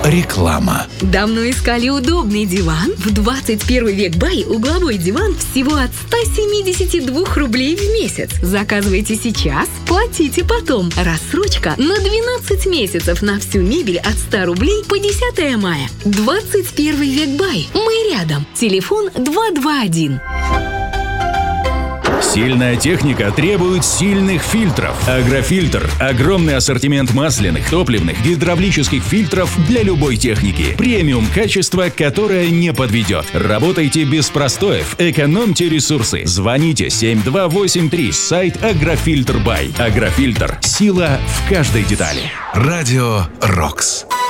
Реклама. Давно искали удобный диван? В 21 век бай угловой диван всего от 172 рублей в месяц. Заказывайте сейчас, платите потом. Рассрочка на 12 месяцев на всю мебель от 100 рублей по 10 мая. 21 век бай. Мы рядом. Телефон 221. Сильная техника требует сильных фильтров. Агрофильтр – огромный ассортимент масляных, топливных, гидравлических фильтров для любой техники. Премиум качество, которое не подведет. Работайте без простоев, экономьте ресурсы. Звоните 7283, сайт Агрофильтр Бай. Агрофильтр – сила в каждой детали. Радио Рокс.